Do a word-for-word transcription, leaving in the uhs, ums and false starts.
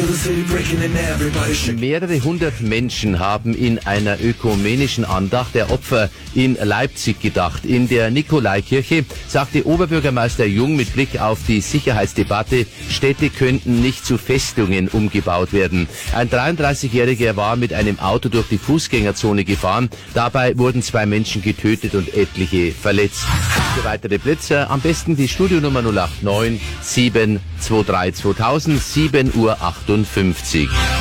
Mehrere hundert Menschen haben in einer ökumenischen Andacht der Opfer in Leipzig gedacht. In der Nikolaikirche sagte Oberbürgermeister Jung mit Blick auf die Sicherheitsdebatte, Städte könnten nicht zu Festungen umgebaut werden. Ein dreiunddreißigjähriger war mit einem Auto durch die Fußgängerzone gefahren. Dabei wurden zwei Menschen getötet und etliche verletzt. Für weitere Blitzer am besten die Studionummer null acht neun sieben zwei drei zweitausend, sieben Uhr achtundfünfzig.